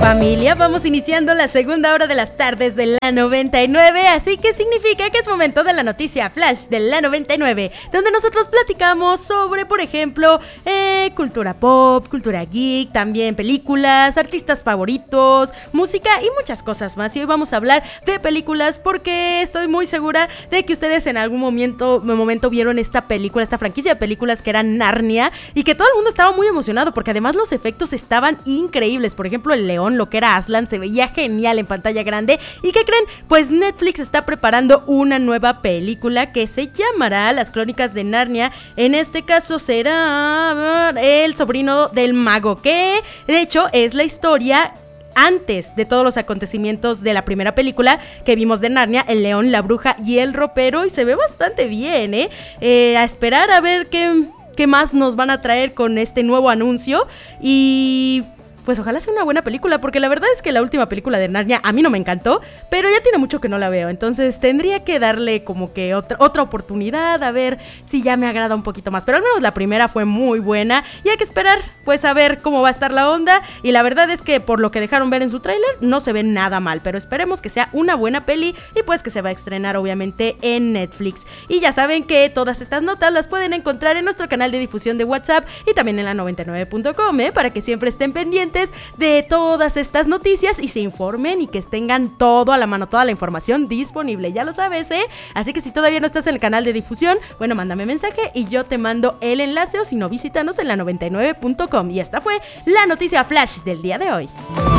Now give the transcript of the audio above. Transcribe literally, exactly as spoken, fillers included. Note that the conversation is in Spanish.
familia, vamos iniciando la segunda hora de las tardes de la noventa y nueve, así que significa que es momento de la noticia flash de la noventa y nueve, donde nosotros platicamos sobre, por ejemplo, eh, cultura pop, cultura geek, también películas, artistas favoritos, música y muchas cosas más. Y hoy vamos a hablar de películas porque estoy muy segura de que ustedes en algún momento, momento vieron esta película, esta franquicia de películas que era Narnia, y que todo el mundo estaba muy emocionado porque además los efectos estaban increíbles. Por ejemplo, el león, lo que era Aslan, se veía genial en pantalla grande. ¿Y qué creen? Pues Netflix está preparando una nueva película que se llamará Las Crónicas de Narnia. En este caso será El sobrino del mago, que de hecho es la historia antes de todos los acontecimientos de la primera película que vimos de Narnia, El león, la bruja y el ropero, y se ve bastante bien, ¿eh? eh a esperar a ver qué, qué más nos van a traer con este nuevo anuncio. Y pues ojalá sea una buena película, porque la verdad es que la última película de Narnia a mí no me encantó, pero ya tiene mucho que no la veo, entonces tendría que darle como que otra, otra oportunidad, a ver si ya me agrada un poquito más, pero al menos la primera fue muy buena y hay que esperar pues a ver cómo va a estar la onda. Y la verdad es que por lo que dejaron ver en su tráiler no se ve nada mal, pero esperemos que sea una buena peli y pues que se va a estrenar obviamente en Netflix. Y ya saben que todas estas notas las pueden encontrar en nuestro canal de difusión de WhatsApp y también en la noventa y nueve punto com, ¿eh? Para que siempre estén pendientes de todas estas noticias y se informen y que tengan todo a la mano, toda la información disponible, ya lo sabes, ¿eh? Así que si todavía no estás en el canal de difusión, bueno, mándame mensaje y yo te mando el enlace, o si no, visítanos en la noventa y nueve punto com. Y esta fue la noticia flash del día de hoy.